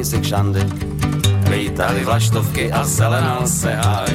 si kšandy, lítali vlaštovky a zelenal se háj.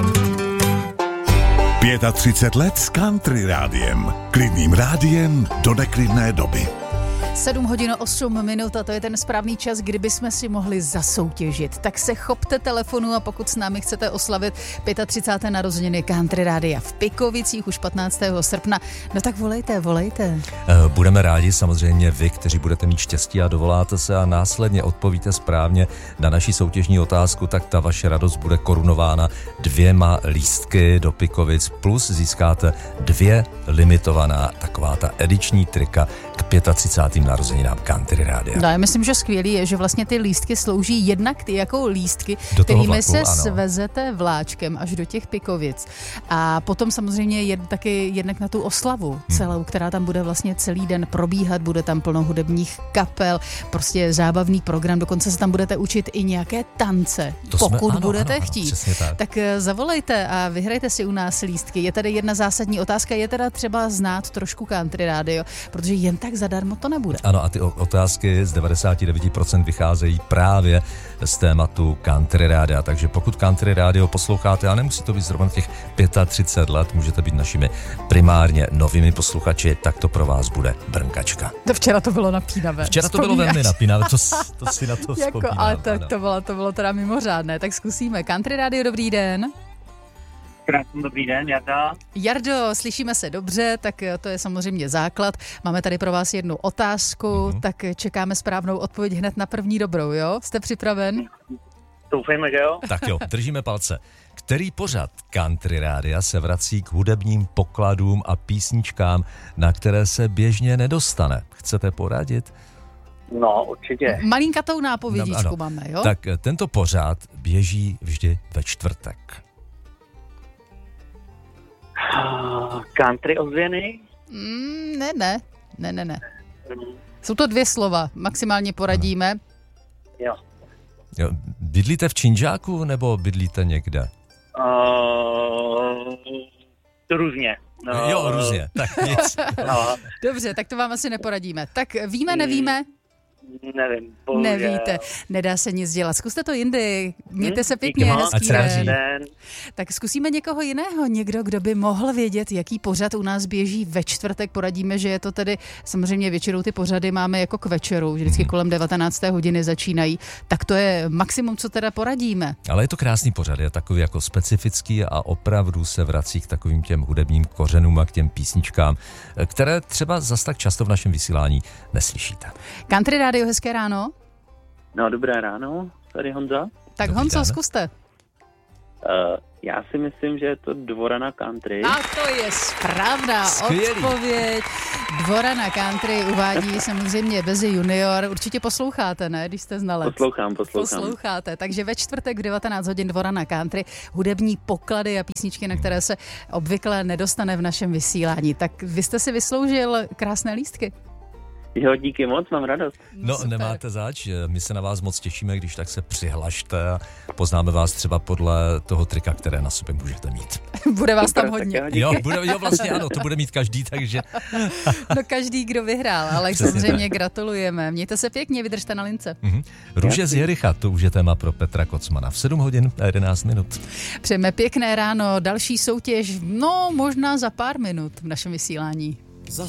35 let s Country rádiem. Klidným rádiem do neklidné doby. 7 hodin 8 minut a to je ten správný čas, kdyby jsme si mohli zasoutěžit. Tak se chopte telefonu a pokud s námi chcete oslavit 35. narozeniny Country rádia v Pikovicích už 15. srpna, no tak volejte. Budeme rádi samozřejmě vy, kteří budete mít štěstí a dovoláte se a následně odpovíte správně na naši soutěžní otázku, tak ta vaše radost bude korunována 2 lístky do Pikovic plus získáte 2 limitovaná taková ta ediční trika k 35. narozeninám Country rádia. No, já myslím, že skvělý je, že vlastně ty lístky slouží jednak ty jako lístky, kterými se svezete vláčkem až do těch Pikovic. A potom samozřejmě taky jednak na tu oslavu celou, která tam bude vlastně celý den probíhat, bude tam plno hudebních kapel, prostě zábavný program, dokonce se tam budete učit i nějaké tance, pokud budete chtít. Tak zavolejte a vyhrajte si u nás lístky. Je tady jedna zásadní otázka, je teda třeba znát trošku Country rádio, protože jen tak zadarmo to nebude. Ano, a ty otázky z 99% vycházejí právě z tématu Country rádia, takže pokud Country rádio posloucháte, a nemusí to být zrovna těch 35 let, můžete být našimi primárně novými posluchači, tak to pro vás bude Brnkačka. Včera to bylo napínavé. Včera to bylo velmi napínavé, to si na to vzpomínám. Ale to bylo teda mimořádné, tak zkusíme. Country rádio, dobrý den. Krásný dobrý den, Jardo, slyšíme se dobře, tak to je samozřejmě základ. Máme tady pro vás jednu otázku, tak čekáme správnou odpověď hned na první dobrou, jo? Jste připraven? Doufejme, že jo. Tak jo, držíme palce. Který pořad Country rádia se vrací k hudebním pokladům a písničkám, na které se běžně nedostane? Chcete poradit? No, určitě. Malinkatou nápovědičku máme, jo? Tak tento pořad běží vždy ve čtvrtek. Country ozvěny? Ne. Jsou to 2 slova, maximálně poradíme. Jo. Bydlíte v Činžáku nebo bydlíte někde? Různě. Jo, různě, tak nic. Dobře, tak to vám asi neporadíme. Tak víme, nevíme? Nevím. Nevíte, nedá se nic dělat. Zkuste to jindy, mějte se pěkně, hezký den. Tak zkusíme někoho jiného, někdo, kdo by mohl vědět, jaký pořad u nás běží ve čtvrtek. Poradíme, že je to tedy, samozřejmě většinou ty pořady máme jako k večeru, vždycky kolem 19. hodiny začínají, tak to je maximum, co teda poradíme. Ale je to krásný pořad, je takový jako specifický a opravdu se vrací k takovým těm hudebním kořenům a k těm písničkám, které třeba zas tak často v našem vysílání neslyšíte. Country rádio, hezké ráno. No, dobré ráno, tady Honza. Tak dobrý Honzo, den. Zkuste. Já si myslím, že je to Dvora na country. A to je správná odpověď. Dvora na country uvádí samozřejmě Bezi junior. Určitě posloucháte, ne, když jste znalec? Poslouchám. Posloucháte, takže ve čtvrtek v 19 hodin Dvora na country, hudební poklady a písničky, na které se obvykle nedostane v našem vysílání. Tak vy jste si vysloužil krásné lístky. Jo, díky moc, mám radost. No, super. Nemáte zač, my se na vás moc těšíme, když tak se přihlašte a poznáme vás třeba podle toho trika, které na sobě můžete mít. Bude vás tam hodně. Jo, vlastně ano, to bude mít každý, takže... No každý, kdo vyhrál, ale samozřejmě gratulujeme. Mějte se pěkně, vydržte na lince. Růže z Jericha, to už je téma pro Petra Kocmana v 7 hodin a 11 minut. Přejeme pěkné ráno, další soutěž, no možná za pár minut v našem vysílání.